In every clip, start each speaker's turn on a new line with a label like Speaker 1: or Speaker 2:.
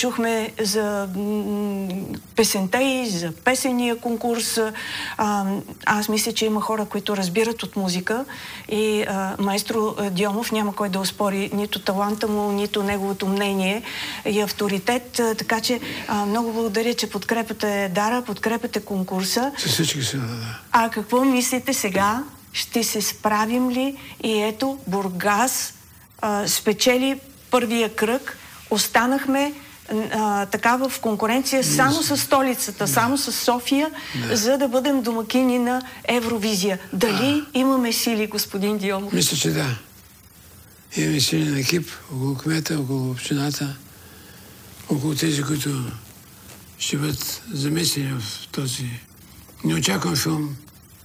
Speaker 1: чухме за песента и за песения конкурс. Аз мисля, че има хора, които разбират от музика и маестро Дионов няма кой да оспори нито таланта му, нито неговото мнение и авторитет. Така че много благодаря, че подкрепяте Дара, подкрепяте конкурса.
Speaker 2: С всички сила, да.
Speaker 1: А какво мислите сега? Ще се справим ли? И ето, Бургас спечели първия кръг. Останахме така в конкуренция само с столицата, само с София, за да бъдем домакини на Евровизия. Дали имаме сили, господин Дионов?
Speaker 2: Мисля, че да. Имаме силен екип около кмета, около общината, около тези, които ще бъдат замесени в този неочакван филм.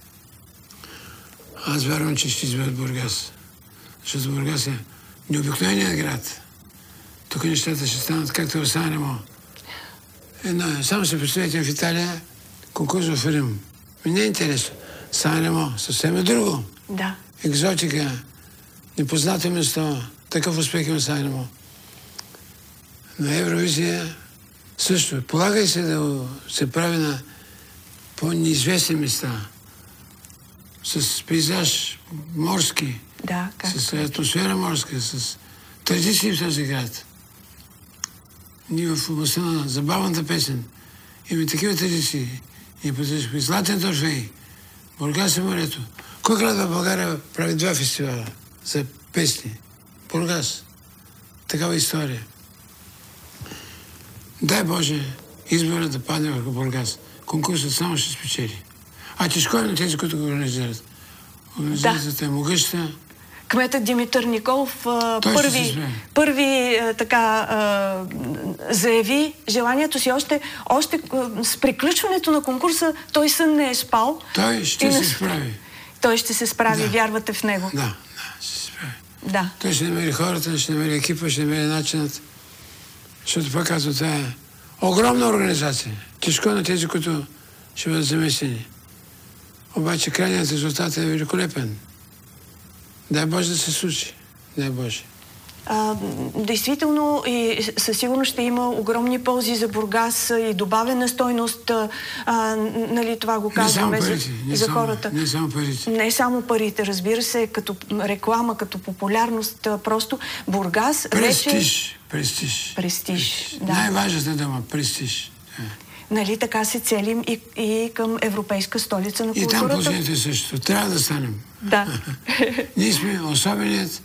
Speaker 2: Аз вярвам, че ще изберат Бургас. Защото Бургас е необикновеният град. Тук нещата ще станат както в Санремо. Само се представете в Италия конкурс в Рим. Не е интересно. Санремо съвсем е друго.
Speaker 1: Да.
Speaker 2: Екзотика, непознато место. Такъв успех има Санремо. На Евровизия също. Полагай се да се прави на по-неизвестни места. С пейзаж морски.
Speaker 1: Да,
Speaker 2: с атмосфера морска, с традиции в този град. Ние в областта на забавната песен имаме такива традиции. Ние поддържаме Златен торфей, Бургас и морето. Кой град в България прави 2 фестивала за песни? Бургас. Такава история. Дай Боже избора да падне върху Бургас. Конкурсът само ще спечели. А тежко е на тези, които го организират. Организацията е могъща.
Speaker 1: Кметът Димитър Николов първи заяви желанието си още с приключването на конкурса. Той сън не е спал.
Speaker 2: Той ще се справи.
Speaker 1: Той ще се справи, вярвате в него.
Speaker 2: Да, ще се справи.
Speaker 1: Да.
Speaker 2: Той ще намери хората, ще намери екипа, ще намери начинът. Защото пак казвам, това е огромна организация. Тежко на тези, които ще бъдат замесени. Обаче крайният резултат е великолепен. Дай Боже да се случи. Дай Боже.
Speaker 1: Действително и със сигурност ще има огромни ползи за Бургас и добавена стойност. Нали, това го казваме за хората.
Speaker 2: Не само парите.
Speaker 1: Не само парите, разбира се, като реклама, като популярност. Просто Бургас
Speaker 2: Престиж.
Speaker 1: Престиж, да.
Speaker 2: Най-важната дума – престиж.
Speaker 1: Нали така се целим и към европейска столица на културата?
Speaker 2: И там положението е също. Трябва да станем.
Speaker 1: Да.
Speaker 2: Ние сме особеният,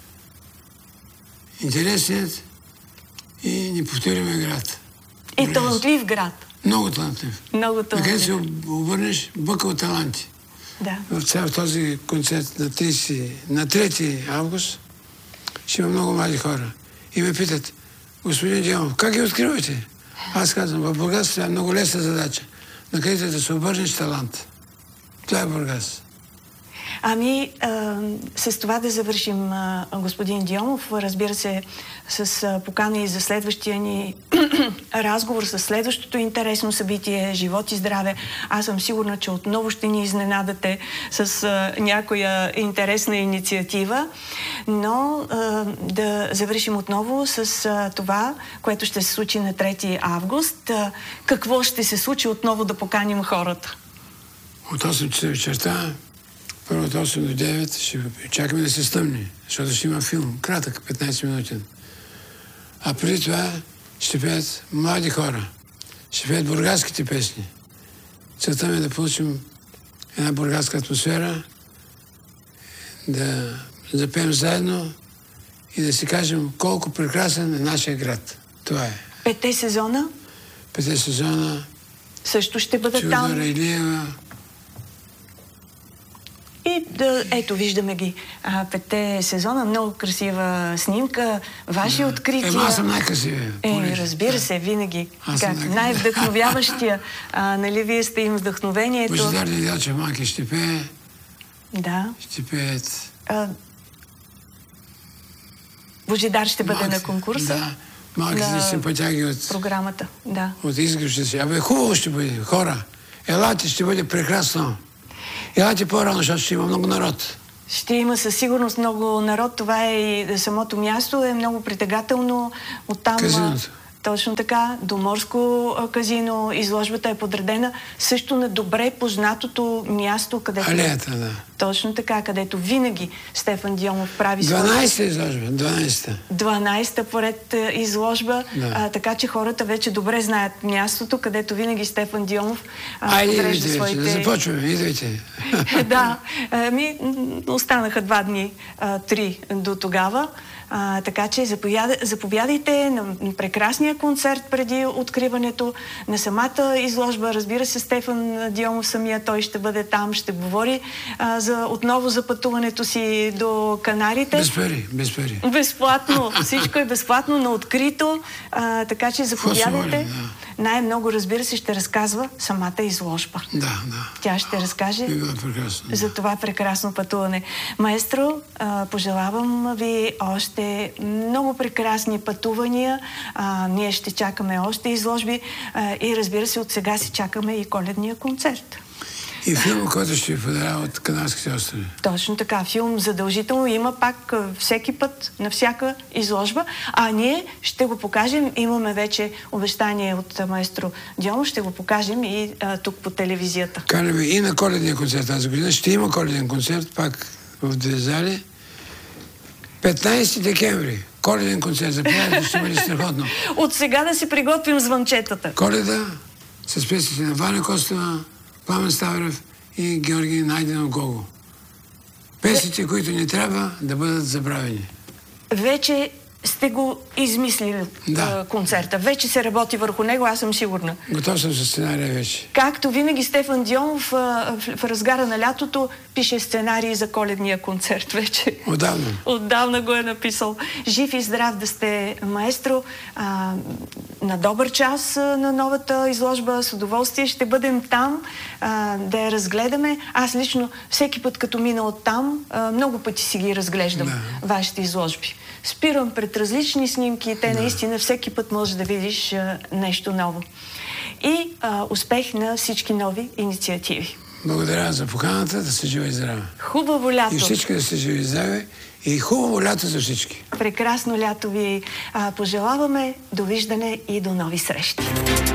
Speaker 2: интересният и неповторимия град.
Speaker 1: И талантлив град.
Speaker 2: Много талантлив.
Speaker 1: Много талантлив.
Speaker 2: Накъде се обърнеш, бъка от таланти.
Speaker 1: Да.
Speaker 2: В този концерт на 3 август ще има много млади хора. И ме питат, господин Дионов, как ги откривате? Аз казвам, в Бургас това е много лесна задача. Накъдето да се обърнеш талант. Това е Бургас.
Speaker 1: Ами, с това да завършим, господин Дионов. Разбира се, с покана и за следващия ни разговор, с следващото интересно събитие, живот и здраве. Аз съм сигурна, че отново ще ни изненадате с някоя интересна инициатива. Но да завършим отново с това, което ще се случи на 3 август. Какво ще се случи отново да поканим хората?
Speaker 2: От 8 часа вечерта, първо от 8 до 9 ще чакаме да се стъмни, защото ще има филм, кратък, 15 минутен. А преди това ще пеят млади хора, ще пеят бургаските песни. Целта ми е да получим една бургаска атмосфера, да запеем заедно и да си кажем колко прекрасен е нашия град. Това е.
Speaker 1: 5 сезона?
Speaker 2: 5 сезона.
Speaker 1: Също ще бъдат там.
Speaker 2: Чудора Илиева.
Speaker 1: И ето, виждаме ги 5 сезона, много красива снимка, ваши открития.
Speaker 2: Аз съм най-красивия.
Speaker 1: Разбира се, винаги. Най-вдъхновяващия. Нали, вие сте им вдъхновението.
Speaker 2: Божидар Недялчев Маки ще пее.
Speaker 1: Да.
Speaker 2: Ще пеят.
Speaker 1: Божидар ще бъде на конкурса.
Speaker 2: Да. Малките симпатяги от
Speaker 1: програмата. Да.
Speaker 2: От изгръща си. Хубаво ще бъде, хора. Елате, ще бъде прекрасно. Елате по-рано, защото ще има много народ.
Speaker 1: Ще има със сигурност много народ. Това е и самото място, е много притегателно. Оттам
Speaker 2: казиното.
Speaker 1: Точно така, до Морско казино. Изложбата е подредена също на добре познатото място, където...
Speaker 2: Алеята, да.
Speaker 1: Точно така, където винаги Стефан Дионов прави
Speaker 2: 12-та изложба, 12-та.
Speaker 1: 12-та поред изложба,
Speaker 2: Да.
Speaker 1: така че хората вече добре знаят мястото, където винаги Стефан Дионов
Speaker 2: подрежда
Speaker 1: своите...
Speaker 2: Да започваме, идвайте.
Speaker 1: Да, останаха 2 дни, 3 до тогава. Така че заповядайте на прекрасния концерт преди откриването, на самата изложба. Разбира се, Стефан Дионов самия, той ще бъде там, ще говори отново за пътуването си до Канарите.
Speaker 2: Без пари, без пари.
Speaker 1: Безплатно, всичко е безплатно, на открито, така че заповядайте. Най-много, разбира се, ще разказва самата изложба.
Speaker 2: Да.
Speaker 1: Тя ще разкаже за това прекрасно пътуване. Маестро, пожелавам ви още много прекрасни пътувания. Ние ще чакаме още изложби и, разбира се, от сега си чакаме и коледния концерт.
Speaker 2: И филм, който ще ви подарява от Канарските острови.
Speaker 1: Точно така. Филм задължително има пак всеки път, на всяка изложба. А ние ще го покажем. Имаме вече обещание от маестро Дионов. Ще го покажем и тук по телевизията.
Speaker 2: Канаме и на коледния концерт тази година. Ще има коледен концерт пак в 2 зали. 15 декември. Коледен концерт. Заповядайте, ще бъде страхотно.
Speaker 1: От сега да си приготвим звънчетата.
Speaker 2: Коледа с песните на Ваня Костова, Пламен Ставрев и Георги Найденов Гого. Песните, които не трябва да бъдат забравени.
Speaker 1: Вече сте го измислили концерта. Вече се работи върху него, аз съм сигурна.
Speaker 2: Готов съм с сценария вече.
Speaker 1: Както винаги Стефан Дионов в разгара на лятото пише сценарии за коледния концерт вече.
Speaker 2: Отдавна.
Speaker 1: Отдавна го е написал. Жив и здрав да сте, маестро. На добър час на новата изложба. С удоволствие ще бъдем там да я разгледаме. Аз лично всеки път, като мина оттам, много пъти си ги разглеждам, вашите изложби. Спирам пред различни снимки и те наистина всеки път можеш да видиш нещо ново. И успех на всички нови инициативи.
Speaker 2: Благодаря за поканата, да се жива и здраве.
Speaker 1: Хубаво лято.
Speaker 2: И всички да се живи и здраве. И хубаво лято за всички.
Speaker 1: Прекрасно лято ви пожелаваме. Довиждане и до нови срещи.